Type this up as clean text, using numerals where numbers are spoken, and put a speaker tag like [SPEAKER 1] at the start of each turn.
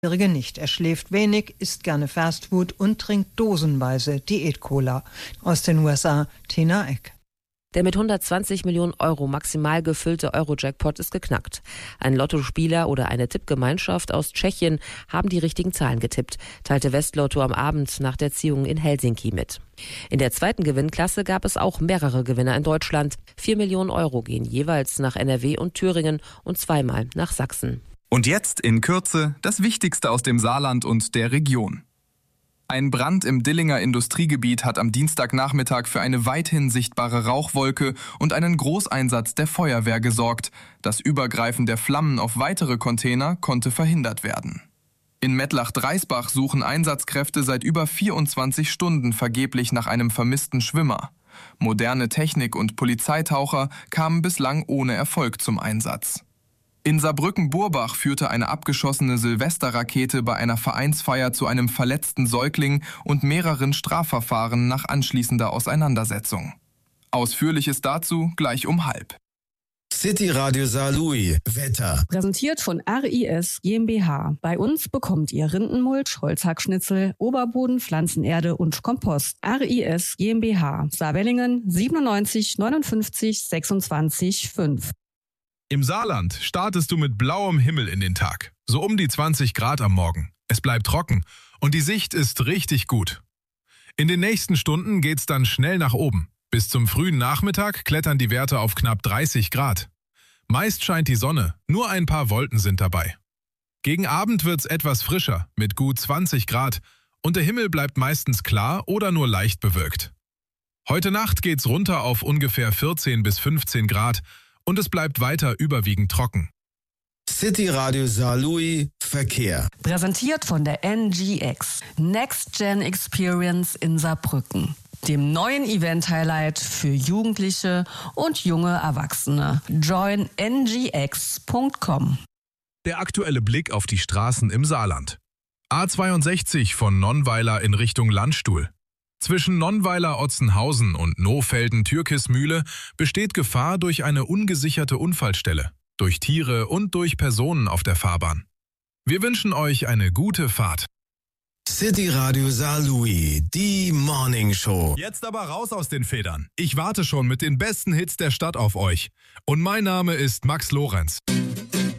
[SPEAKER 1] Nicht. Er schläft wenig, isst gerne Fastfood und trinkt dosenweise Diät-Cola. Aus den USA, Tina Eck.
[SPEAKER 2] Der mit 120 Millionen Euro maximal gefüllte Euro-Jackpot ist geknackt. Ein Lottospieler oder eine Tippgemeinschaft aus Tschechien haben die richtigen Zahlen getippt, teilte Westlotto am Abend nach der Ziehung in Helsinki mit. In der zweiten Gewinnklasse gab es auch mehrere Gewinner in Deutschland. 4 Millionen Euro gehen jeweils nach NRW und Thüringen und zweimal nach Sachsen.
[SPEAKER 3] Und jetzt in Kürze das Wichtigste aus dem Saarland und der Region. Ein Brand im Dillinger Industriegebiet hat am Dienstagnachmittag für eine weithin sichtbare Rauchwolke und einen Großeinsatz der Feuerwehr gesorgt. Das Übergreifen der Flammen auf weitere Container konnte verhindert werden. In Mettlach-Dreisbach suchen Einsatzkräfte seit über 24 Stunden vergeblich nach einem vermissten Schwimmer. Moderne Technik und Polizeitaucher kamen bislang ohne Erfolg zum Einsatz. In Saarbrücken-Burbach führte eine abgeschossene Silvesterrakete bei einer Vereinsfeier zu einem verletzten Säugling und mehreren Strafverfahren nach anschließender Auseinandersetzung. Ausführliches dazu gleich um 12:30.
[SPEAKER 4] City Radio Saarlouis, Wetter.
[SPEAKER 5] Präsentiert von RIS GmbH. Bei uns bekommt ihr Rindenmulch, Holzhackschnitzel, Oberboden, Pflanzenerde und Kompost. RIS GmbH. Saarwellingen 97 59 26 5.
[SPEAKER 6] Im Saarland startest du mit blauem Himmel in den Tag. So um die 20 Grad am Morgen. Es bleibt trocken und die Sicht ist richtig gut. In den nächsten Stunden geht's dann schnell nach oben. Bis zum frühen Nachmittag klettern die Werte auf knapp 30 Grad. Meist scheint die Sonne, nur ein paar Wolken sind dabei. Gegen Abend wird's etwas frischer, mit gut 20 Grad und der Himmel bleibt meistens klar oder nur leicht bewölkt. Heute Nacht geht's runter auf ungefähr 14 bis 15 Grad und es bleibt weiter überwiegend trocken.
[SPEAKER 4] City Radio Saarlouis, Verkehr.
[SPEAKER 5] Präsentiert von der NGX. Next Gen Experience in Saarbrücken. Dem neuen Event-Highlight für Jugendliche und junge Erwachsene. Join ngx.com.
[SPEAKER 6] Der aktuelle Blick auf die Straßen im Saarland. A62 von Nonnweiler in Richtung Landstuhl. Zwischen Nonnweiler-Otzenhausen und Nohfelden-Türkismühle besteht Gefahr durch eine ungesicherte Unfallstelle, durch Tiere und durch Personen auf der Fahrbahn. Wir wünschen euch eine gute Fahrt.
[SPEAKER 4] City Radio Saarlouis, die Morning Show.
[SPEAKER 6] Jetzt aber raus aus den Federn. Ich warte schon mit den besten Hits der Stadt auf euch. Und mein Name ist Max Lorenz.